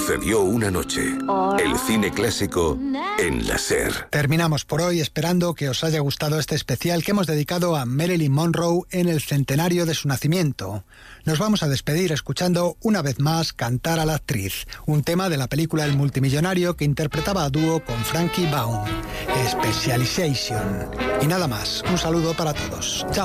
Sucedió una noche. El cine clásico en la SER. Terminamos por hoy esperando que os haya gustado este especial que hemos dedicado a Marilyn Monroe en el centenario de su nacimiento. Nos vamos a despedir escuchando una vez más Cantar a la actriz, un tema de la película El multimillonario que interpretaba a dúo con Frankie Baum, Specialization. Y nada más, un saludo para todos. Chao.